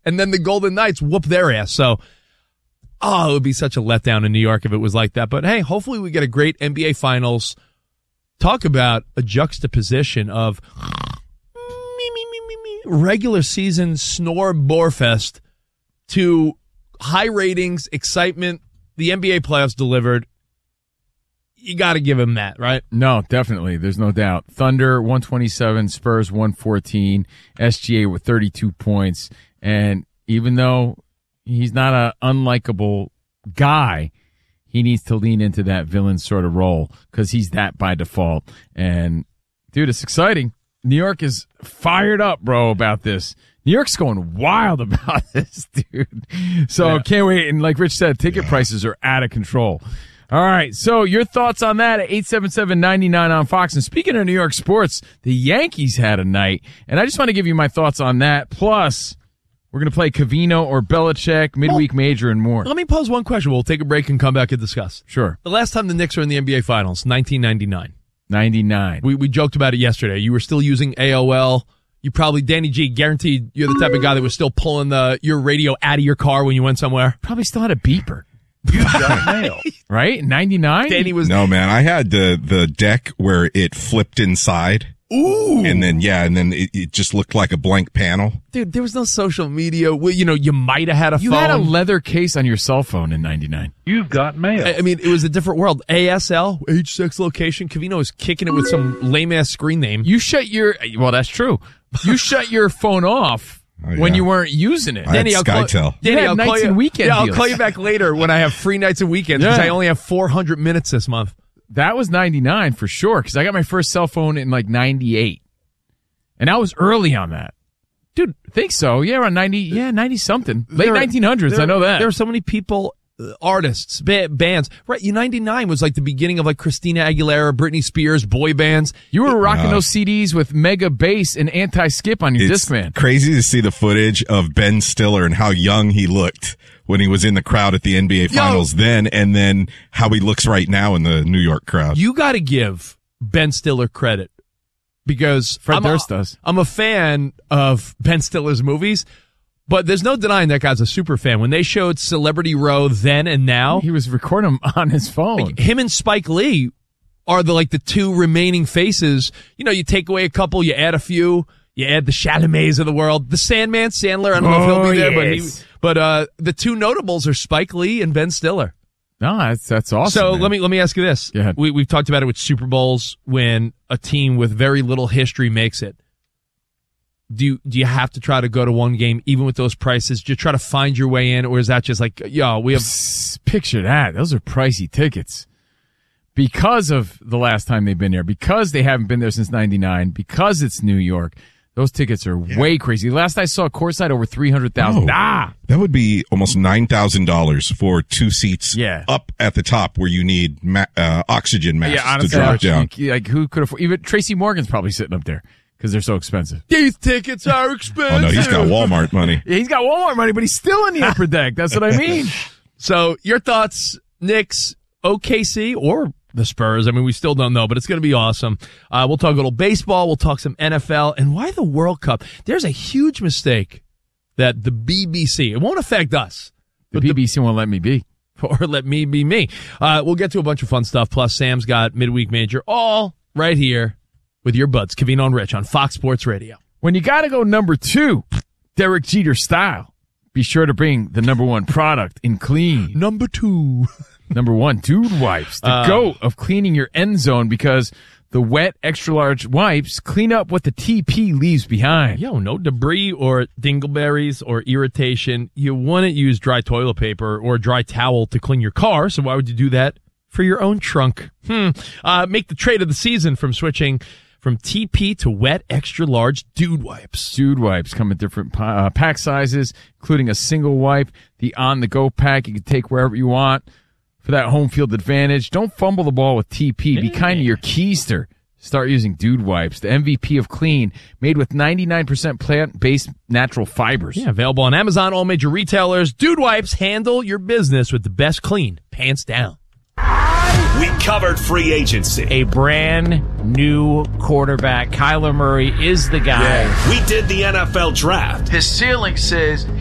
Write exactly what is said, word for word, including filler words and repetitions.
and then the Golden Knights whoop their ass. So, oh, it would be such a letdown in New York if it was like that. But hey, hopefully we get a great N B A Finals. Talk about a juxtaposition of me, me, me, me, me, regular season snore borefest to high ratings, excitement. The N B A playoffs delivered. You got to give him that, right? No, definitely. There's no doubt. Thunder, one twenty-seven, Spurs, one fourteen, S G A with thirty-two points. And even though he's not an unlikable guy, he needs to lean into that villain sort of role because he's that by default. And, dude, it's exciting. New York is fired up, bro, about this. New York's going wild about this, dude. So yeah. Can't wait. And like Rich said, ticket yeah. prices are out of control. All right, so your thoughts on that at eight seven seven, nine nine on Fox. And speaking of New York sports, the Yankees had a night, and I just want to give you my thoughts on that. Plus, we're going to play Covino or Belichick, midweek well, major, and more. Let me pose one question. We'll take a break and come back and discuss. Sure. The last time the Knicks were in the N B A Finals, nineteen ninety-nine. ninety-nine. We we joked about it yesterday. You were still using A O L. You probably, Danny G, guaranteed you're the type of guy that was still pulling the your radio out of your car when you went somewhere. Probably still had a beeper. You got mail. Right? ninety-nine? Danny was. No, man. I had the, the deck where it flipped inside. Ooh. And then, yeah, and then it, it just looked like a blank panel. Dude, there was no social media. Well, you know, you might have had a you phone. You had a leather case on your cell phone in ninety-nine. You've got mail. I, I mean, it was a different world. A S L, H six location. Covino was kicking it with some lame-ass screen name. You shut your, well, that's true. You shut your phone off. Oh, yeah. When you weren't using it. I Danny, had I'll SkyTel. Call, Danny, I'll nights call you, and weekend Yeah, I'll deals. call you back later when I have free nights and weekends because yeah. I only have four hundred minutes this month. That was ninety-nine for sure because I got my first cell phone in like ninety-eight. And I was early on that. Dude, think so. Yeah, around ninety, yeah, ninety-something. Late there, nineteen hundreds, there, I know that. There are so many people, uh, artists, ba- bands. Right, ninety-nine was like the beginning of like Christina Aguilera, Britney Spears, boy bands. You were rocking uh, those C Ds with Mega Bass and Anti-Skip on your it's Discman. Crazy to see the footage of Ben Stiller and how young he looked when he was in the crowd at the N B A Finals Yo, then, and then how he looks right now in the New York crowd. You got to give Ben Stiller credit. Because Fred I'm Durst a, does. I'm a fan of Ben Stiller's movies, but there's no denying that guy's a super fan. When they showed Celebrity Row then and now, he was recording them on his phone. Like, him and Spike Lee are the like the two remaining faces. You know, you take away a couple, you add a few, you add the Chalamets of the world, the Sandman, Sandler. I don't know oh, if he'll be there, yes. but he, but uh, the two notables are Spike Lee and Ben Stiller. No, that's that's awesome. So man. let me let me ask you this: we we've talked about it with Super Bowls when a team with very little history makes it. Do you, do you have to try to go to one game even with those prices? Do you try to find your way in, or is that just like, yo, we have picture that? Those are pricey tickets because of the last time they've been there, because they haven't been there since ninety-nine, because it's New York. Those tickets are yeah. way crazy. Last I saw courtside over three hundred thousand. Oh, ah, that would be almost nine thousand dollars for two seats. Yeah. Up at the top where you need ma- uh, oxygen masks yeah, honestly, to drop down. Like who could afford? Even Tracy Morgan's probably sitting up there because they're so expensive. These tickets are expensive. Oh no, he's got Walmart money. Yeah, he's got Walmart money, but he's still in the upper deck. That's what I mean. So your thoughts, Knicks, O K C, or the Spurs? I mean, we still don't know, but it's going to be awesome. Uh, we'll talk a little baseball. We'll talk some N F L. And why the World Cup? There's a huge mistake that the B B C, it won't affect us. The B B C the, won't let me be. Or let me be me. Uh, we'll get to a bunch of fun stuff. Plus, Sam's got Midweek Major all right here with your buds, Covino and Rich on Fox Sports Radio. When you got to go number two, Derek Jeter style, be sure to bring the number one product in clean. Number two. Number one, Dude Wipes, the uh, goat of cleaning your end zone because the wet, extra-large wipes clean up what the T P leaves behind. Yo, no debris or dingleberries or irritation. You wouldn't use dry toilet paper or dry towel to clean your car, so why would you do that for your own trunk? Hmm. Uh, make the trade of the season from switching from T P to wet, extra-large Dude Wipes. Dude Wipes come in different uh, pack sizes, including a single wipe, the on-the-go pack you can take wherever you want. For that home field advantage, don't fumble the ball with T P. Be kind to your keister. Start using Dude Wipes, the M V P of clean, made with ninety-nine percent plant-based natural fibers. Yeah, available on Amazon, all major retailers. Dude Wipes, handle your business with the best clean, pants down. We covered free agency. A brand new quarterback. Kyler Murray is the guy. Yeah. We did the N F L draft. His ceiling says